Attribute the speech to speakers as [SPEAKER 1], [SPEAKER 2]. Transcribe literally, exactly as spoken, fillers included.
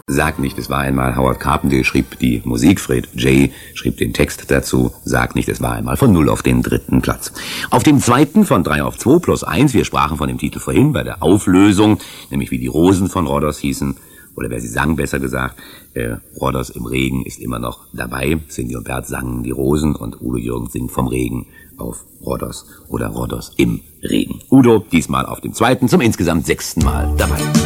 [SPEAKER 1] Sag nicht, es war einmal. Howard Carpendale schrieb die Musik, Fred J. schrieb den Text dazu. Sag nicht, es war einmal von null auf den dritten Platz. Auf dem zweiten von drei auf zwei plus eins, wir sprachen von dem Titel vorhin bei der Auflösung, nämlich wie die Rosen von Rhodos hießen, oder wer sie sang, besser gesagt. Äh, Rhodos im Regen ist immer noch dabei. Cindy und Bert sangen die Rosen und Udo Jürgens singt vom Regen auf Rhodos oder Rhodos im Regen. Udo diesmal auf dem zweiten, zum insgesamt sechsten Mal dabei.